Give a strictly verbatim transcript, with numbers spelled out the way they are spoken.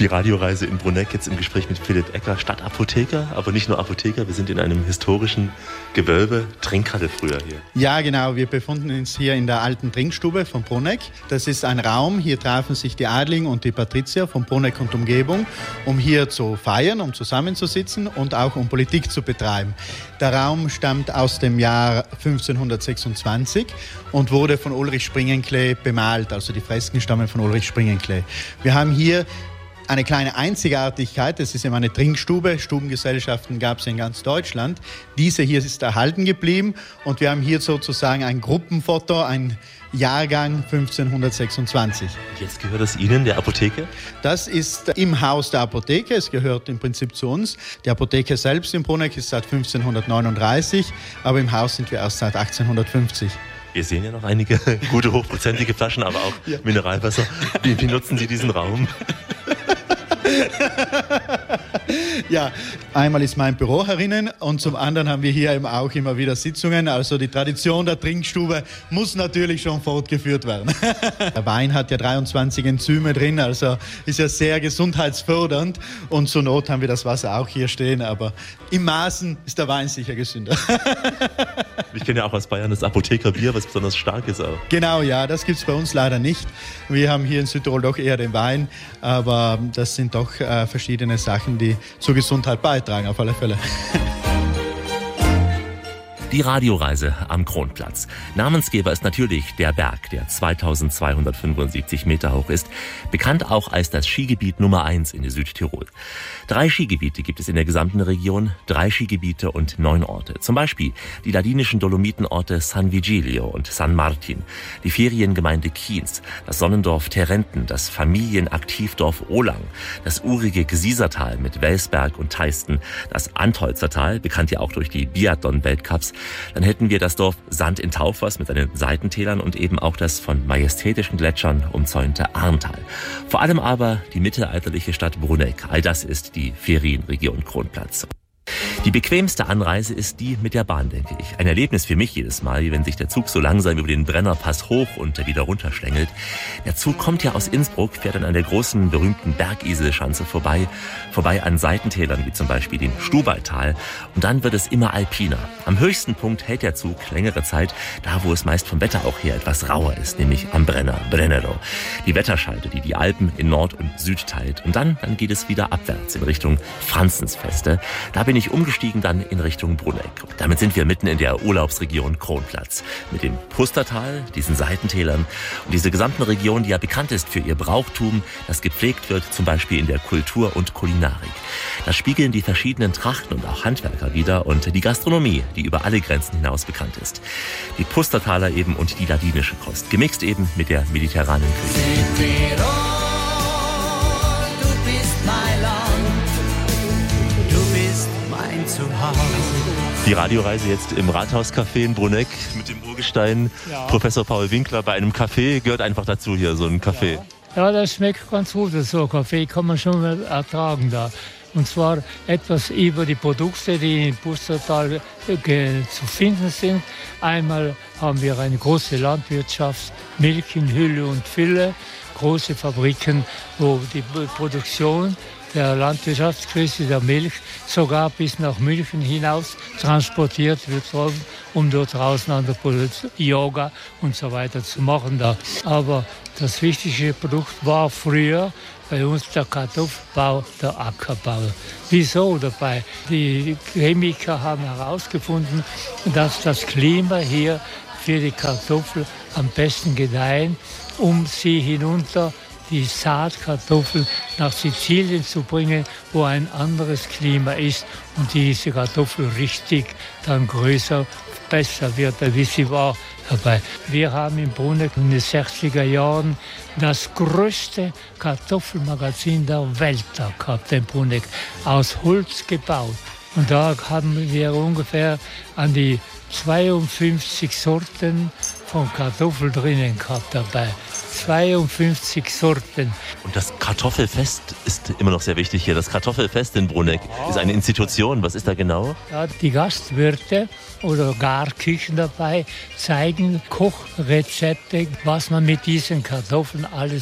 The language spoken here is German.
Die Radioreise in Bruneck, jetzt im Gespräch mit Philipp Ecker, Stadtapotheker, aber nicht nur Apotheker, wir sind in einem historischen Gewölbe, Trinkhalle früher hier. Ja, genau, wir befinden uns hier in der alten Trinkstube von Bruneck. Das ist ein Raum, hier trafen sich die Adligen und die Patrizier von Bruneck und Umgebung, um hier zu feiern, um zusammenzusitzen und auch um Politik zu betreiben. Der Raum stammt aus dem Jahr fünfzehnhundertsechsundzwanzig und wurde von Ulrich Springenklee bemalt, also die Fresken stammen von Ulrich Springenklee. Wir haben hier eine kleine Einzigartigkeit, das ist eben eine Trinkstube, Stubengesellschaften gab es in ganz Deutschland. Diese hier ist erhalten geblieben und wir haben hier sozusagen ein Gruppenfoto, ein Jahrgang fünfzehnhundertsechsundzwanzig. Jetzt gehört es Ihnen, der Apotheke? Das ist im Haus der Apotheke, es gehört im Prinzip zu uns. Die Apotheke selbst in Bruneck ist seit fünfzehnhundertneununddreißig, aber im Haus sind wir erst seit achtzehnhundertfünfzig. Wir sehen ja noch einige gute, hochprozentige Flaschen, aber auch ja. Mineralwasser. Wie, wie nutzen Sie diesen Raum? Ja, einmal ist mein Büro herinnen und zum anderen haben wir hier eben auch immer wieder Sitzungen. Also die Tradition der Trinkstube muss natürlich schon fortgeführt werden. Der Wein hat ja dreiundzwanzig Enzyme drin, also ist ja sehr gesundheitsfördernd und zur Not haben wir das Wasser auch hier stehen, aber im Maßen ist der Wein sicher gesünder. Ich kenne ja auch aus Bayern das Apothekerbier, was besonders stark ist auch. Genau, ja, das gibt es bei uns leider nicht. Wir haben hier in Südtirol doch eher den Wein, aber das sind doch äh, verschiedene Sachen, die zur Gesundheit beitragen, auf alle Fälle. Die Radioreise am Kronplatz. Namensgeber ist natürlich der Berg, der zweitausendzweihundertfünfundsiebzig Meter hoch ist, bekannt auch als das Skigebiet Nummer eins in Südtirol. Drei Skigebiete gibt es in der gesamten Region, drei Skigebiete und neun Orte. Zum Beispiel die ladinischen Dolomitenorte San Vigilio und San Martin, die Feriengemeinde Kienz, das Sonnendorf Terenten, das Familienaktivdorf Ohlang, das urige Gsiesertal mit Welsberg und Teisten, das Antholzertal, bekannt ja auch durch die Biathlon-Weltcups. Dann hätten wir das Dorf Sand in Taufers mit seinen Seitentälern und eben auch das von majestätischen Gletschern umzäunte Arntal. Vor allem aber die mittelalterliche Stadt Bruneck. All das ist die Ferienregion Kronplatz. Die bequemste Anreise ist die mit der Bahn, denke ich. Ein Erlebnis für mich jedes Mal, wenn sich der Zug so langsam über den Brennerpass hoch und wieder runterschlängelt. Der Zug kommt ja aus Innsbruck, fährt dann an der großen, berühmten Bergiselschanze vorbei, vorbei an Seitentälern wie zum Beispiel dem Stubaital. Und dann wird es immer alpiner. Am höchsten Punkt hält der Zug längere Zeit, da wo es meist vom Wetter auch her etwas rauer ist, nämlich am Brenner, Brennero. Die Wetterscheide, die die Alpen in Nord und Süd teilt. Und dann, dann geht es wieder abwärts in Richtung Franzensfeste. Da bin ich umgestiegen dann in Richtung Bruneck. Und damit sind wir mitten in der Urlaubsregion Kronplatz. Mit dem Pustertal, diesen Seitentälern und dieser gesamten Region, die ja bekannt ist für ihr Brauchtum, das gepflegt wird, zum Beispiel in der Kultur und Kulinarik. Das spiegeln die verschiedenen Trachten und auch Handwerker wider und die Gastronomie, die über alle Grenzen hinaus bekannt ist. Die Pustertaler eben und die ladinische Kost, gemixt eben mit der mediterranen Küche. Die Radioreise jetzt im Rathauscafé in Bruneck mit dem Urgestein ja. Professor Paul Winkler bei einem Café. Gehört einfach dazu hier, so ein Café. Ja, ja, das schmeckt ganz gut. So ein Kaffee kann man schon mal ertragen da. Und zwar etwas über die Produkte, die im Pustertal zu finden sind. Einmal haben wir eine große Landwirtschaft, Milch in Hülle und Fülle, große Fabriken, wo die Produktion der Landwirtschaftskrise der Milch sogar bis nach München hinaus transportiert wird, um dort draußen an der Produktion Yoga und so weiter zu machen. Da. Aber das wichtigste Produkt war früher bei uns der Kartoffelbau, der Ackerbau. Wieso dabei? Die Chemiker haben herausgefunden, dass das Klima hier für die Kartoffel am besten gedeihen, um sie hinunter die Saatkartoffel nach Sizilien zu bringen, wo ein anderes Klima ist und diese Kartoffel richtig dann größer, besser wird, wie sie war dabei. Wir haben in Bruneck in den sechziger Jahren das größte Kartoffelmagazin der Welt da gehabt, in Bruneck, aus Holz gebaut. Und da haben wir ungefähr an die zweiundfünfzig Sorten von Kartoffeln drinnen gehabt dabei. zweiundfünfzig Sorten. Und das Kartoffelfest ist immer noch sehr wichtig hier. Das Kartoffelfest in Bruneck ja. ist eine Institution. Was ist da genau? Ja, die Gastwirte oder gar Küchen dabei zeigen Kochrezepte, was man mit diesen Kartoffeln alles